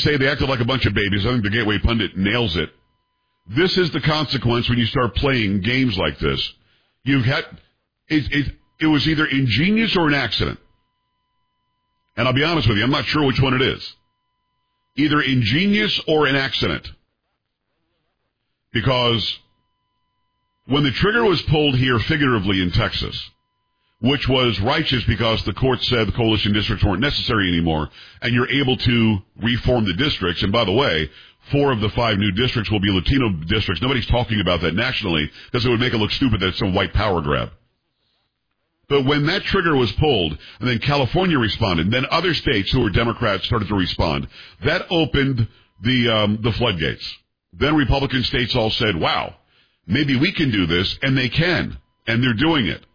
say they acted like a bunch of babies. I think the Gateway Pundit nails it. This is the consequence when you start playing games like this. It was either ingenious or an accident. And I'll be honest with you, I'm not sure which one it is. Either ingenious or an accident. Because when the trigger was pulled here figuratively in Texas, which was righteous because the court said the coalition districts weren't necessary anymore, and you're able to reform the districts, and by the way, 4 of the 5 new districts will be Latino districts. Nobody's talking about that nationally because it would make it look stupid that it's some white power grab. But when that trigger was pulled, and then California responded, and then other states who were Democrats started to respond, that opened the floodgates. Then Republican states all said, wow, maybe we can do this, and they can, and they're doing it.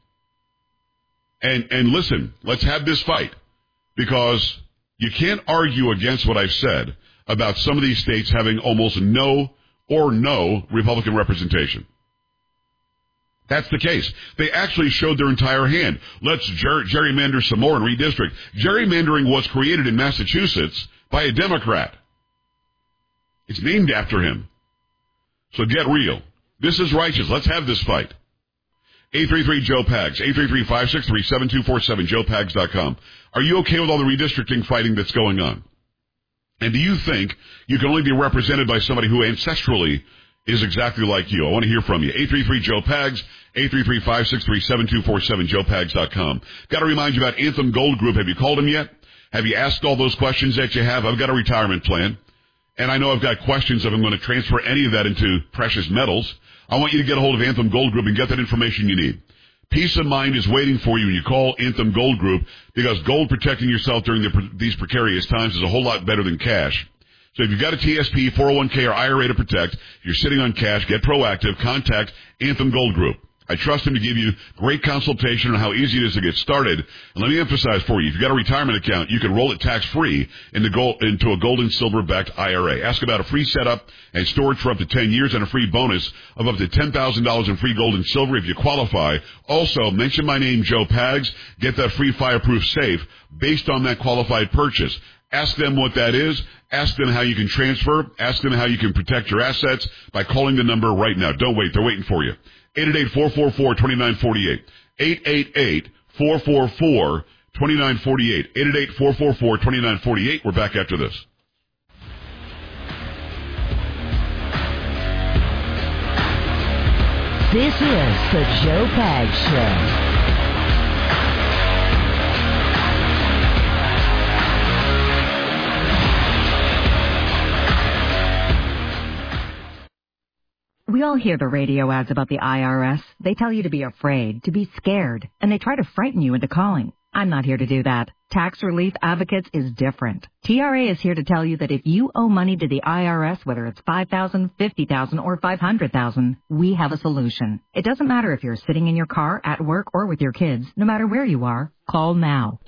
And listen, let's have this fight, because you can't argue against what I've said about some of these states having almost no Republican representation. That's the case. They actually showed their entire hand. Let's gerrymander some more and redistrict. Gerrymandering was created in Massachusetts by a Democrat. It's named after him. So get real. This is righteous. Let's have this fight. 833-JOE-PAGS, 833-563-7247, joepags.com. Are you okay with all the redistricting fighting that's going on? And do you think you can only be represented by somebody who ancestrally is exactly like you? I want to hear from you. 833-JOE-PAGS, 833-563-7247, joepags.com. Got to remind you about Anthem Gold Group. Have you called them yet? Have you asked all those questions that you have? I've got a retirement plan, and I know I've got questions if I'm going to transfer any of that into precious metals. I want you to get a hold of Anthem Gold Group and get that information you need. Peace of mind is waiting for you when you call Anthem Gold Group, because gold protecting yourself during these precarious times is a whole lot better than cash. So if you've got a TSP, 401k, or IRA to protect, if you're sitting on cash, get proactive, contact Anthem Gold Group. I trust them to give you great consultation on how easy it is to get started. And let me emphasize for you, if you've got a retirement account, you can roll it tax-free into a gold and silver-backed IRA. Ask about a free setup and storage for up to 10 years and a free bonus of up to $10,000 in free gold and silver if you qualify. Also, mention my name, Joe Pags. Get that free fireproof safe based on that qualified purchase. Ask them what that is. Ask them how you can transfer. Ask them how you can protect your assets by calling the number right now. Don't wait. They're waiting for you. 888-444-2948. 888-444-2948. 888-444-2948. We're back after this. This is the Joe Pags Show. We all hear the radio ads about the IRS. They tell you to be afraid, to be scared, and they try to frighten you into calling. I'm not here to do that. Tax Relief Advocates is different. TRA is here to tell you that if you owe money to the IRS, whether it's $5,000, $50,000, or $500,000, we have a solution. It doesn't matter if you're sitting in your car, at work, or with your kids. No matter where you are, call now.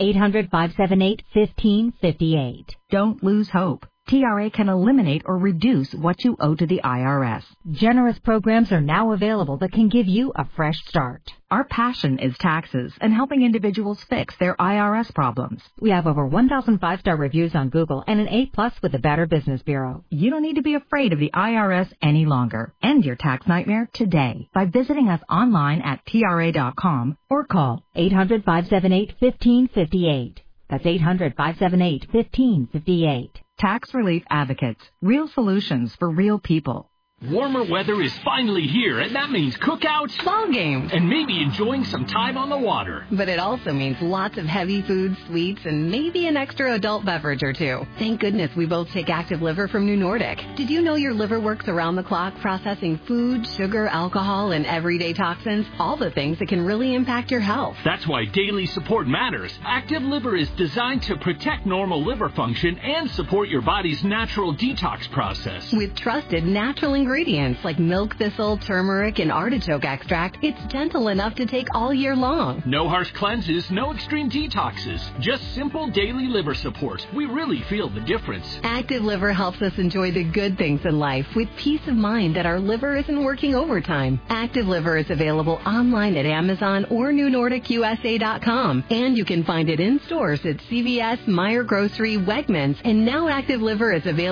800-578-1558. Don't lose hope. TRA can eliminate or reduce what you owe to the IRS. Generous programs are now available that can give you a fresh start. Our passion is taxes and helping individuals fix their IRS problems. We have over 1,000 5-star reviews on Google and an A+ with the Better Business Bureau. You don't need to be afraid of the IRS any longer. End your tax nightmare today by visiting us online at TRA.com or call 800-578-1558. That's 800-578-1558. Tax Relief Advocates. Real solutions for real people. Warmer weather is finally here, and that means cookouts, ball games, and maybe enjoying some time on the water. But it also means lots of heavy foods, sweets, and maybe an extra adult beverage or two. Thank goodness we both take Active Liver from New Nordic. Did you know your liver works around the clock processing food, sugar, alcohol, and everyday toxins? All the things that can really impact your health. That's why daily support matters. Active Liver is designed to protect normal liver function and support your body's natural detox process. With trusted natural ingredients like milk thistle, turmeric, and artichoke extract, it's gentle enough to take all year long. No harsh cleanses, no extreme detoxes, just simple daily liver support. We really feel the difference. Active Liver helps us enjoy the good things in life with peace of mind that our liver isn't working overtime. Active Liver is available online at Amazon or NewNordicUSA.com, and you can find it in stores at CVS, Meijer Grocery, Wegmans, and now Active Liver is available